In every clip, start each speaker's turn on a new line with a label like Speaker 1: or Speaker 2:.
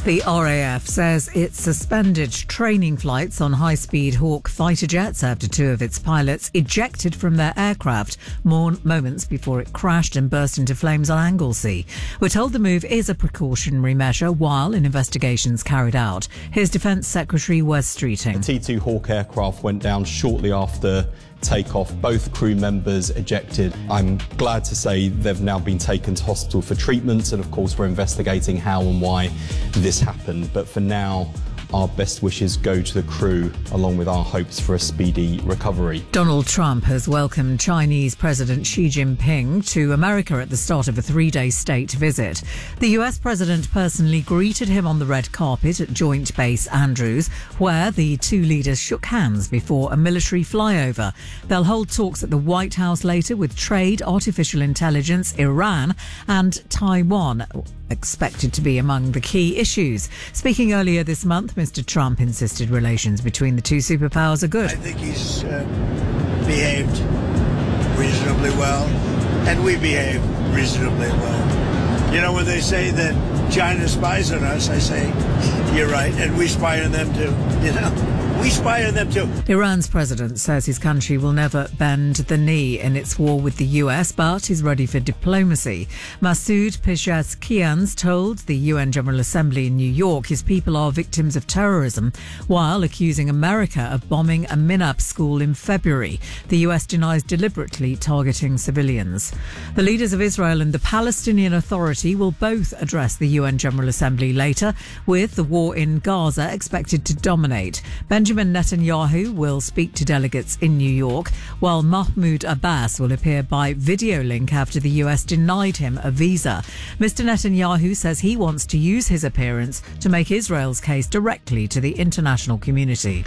Speaker 1: The RAF says it suspended training flights on high-speed Hawk fighter jets after two of its pilots ejected from their aircraft moments before it crashed and burst into flames on Anglesey. We're told the move is a precautionary measure while an investigation's carried out. Here's Defence Secretary Wes Streeting.
Speaker 2: The T2 Hawk aircraft went down shortly after takeoff. Both crew members ejected. I'm glad to say they've now been taken to hospital for treatment, and of course we're investigating how and why this happened. But for now, our best wishes go to the crew, along with our hopes for a speedy recovery.
Speaker 1: Donald Trump has welcomed Chinese President Xi Jinping to America at the start of a 3-day state visit. The US president personally greeted him on the red carpet at Joint Base Andrews, where the two leaders shook hands before a military flyover. They'll hold talks at the White House later with trade, artificial intelligence, Iran and Taiwan expected to be among the key issues. Speaking earlier this month, Mr. Trump insisted relations between the two superpowers are good.
Speaker 3: I think he's behaved reasonably well, and we behave reasonably well. You know, when they say that China spies on us, I say, you're right, and we spy on them too, you know? We spy on them too.
Speaker 1: Iran's president says his country will never bend the knee in its war with the US, but is ready for diplomacy. Masoud Pezeshkian told the UN General Assembly in New York his people are victims of terrorism, while accusing America of bombing a Minab school in February. The US denies deliberately targeting civilians. The leaders of Israel and the Palestinian Authority will both address the UN General Assembly later, with the war in Gaza expected to dominate. Benjamin Netanyahu will speak to delegates in New York, while Mahmoud Abbas will appear by video link after the US denied him a visa. Mr. Netanyahu says he wants to use his appearance to make Israel's case directly to the international community.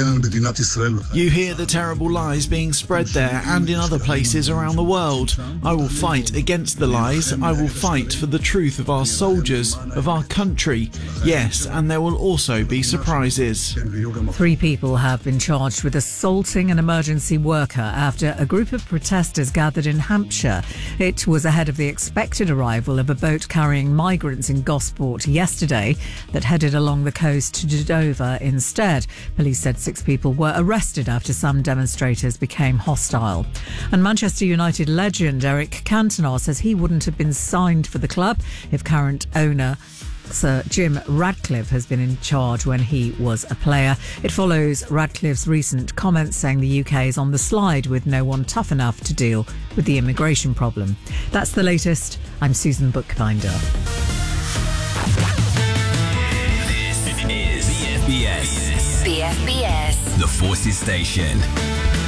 Speaker 4: You hear the terrible lies being spread there and in other places around the world. I will fight against the lies. I will fight for the truth of our soldiers, of our country. Yes, and there will also be surprises.
Speaker 1: 3 people have been charged with assaulting an emergency worker after a group of protesters gathered in Hampshire. It was ahead of the expected arrival of a boat carrying migrants in Gosport yesterday that headed along the coast to Dover instead. Police said 6 people were arrested after some demonstrators became hostile. And Manchester United legend Eric Cantona says he wouldn't have been signed for the club if current owner Sir Jim Ratcliffe has been in charge when he was a player. It follows Ratcliffe's recent comments saying the UK is on the slide with no one tough enough to deal with the immigration problem. That's the latest. I'm Susan Bookbinder.
Speaker 5: This is BFBS. BFBS. The Forces Station.